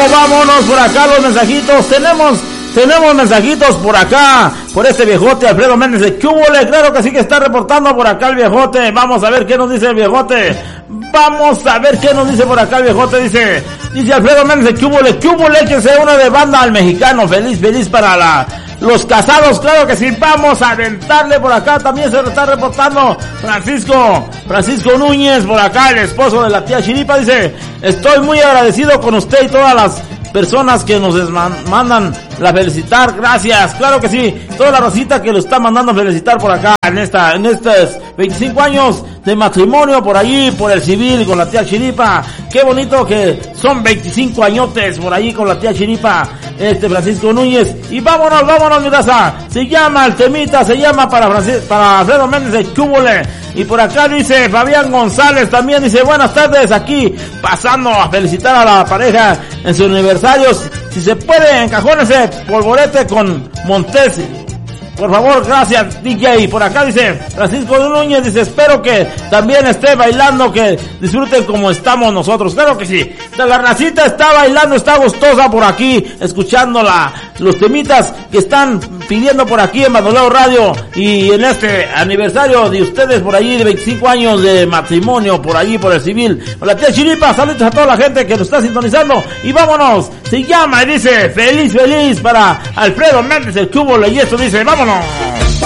vámonos por acá los mensajitos. Tenemos mensajitos por acá, por este viejote Alfredo Méndez de Cúbole. Claro que sí que está reportando por acá el viejote. Vamos a ver qué nos dice el viejote. Vamos a ver qué nos dice por acá el viejote. Dice Alfredo Méndez de Cúbole, que se une de banda al mexicano. Feliz para los casados, claro que sí. Vamos a aventarle por acá. También se está reportando Francisco Núñez por acá, el esposo de la tía Chiripa. Dice, estoy muy agradecido con usted y todas las personas que nos mandan la felicitar, gracias, claro que sí, toda la rosita que lo está mandando a felicitar por acá en estos 25 años de matrimonio por allí, por el civil con la tía Chiripa. Qué bonito que son 25 añotes por allí con la tía Chiripa, Francisco Núñez. Y vámonos mi raza, se llama el temita, se llama para Alfredo Méndez de Cúbole. Y por acá dice Fabián González también, dice buenas tardes, aquí pasando a felicitar a la pareja en su aniversario. Si se puede, encajones ese polvorete con Montes, por favor, gracias DJ. Por acá dice Francisco Núñez, dice espero que también esté bailando, que disfruten como estamos nosotros. Claro que sí, la racita está bailando, está gustosa por aquí, escuchando los temitas que están pidiendo por aquí en Bandoleo Radio. Y en este aniversario de ustedes por allí de 25 años de matrimonio por allí por el civil, con la tía Chiripa, saludos a toda la gente que nos está sintonizando. Y vámonos, se llama y dice feliz para Alfredo Méndez el Cúbole. Y esto dice vámonos.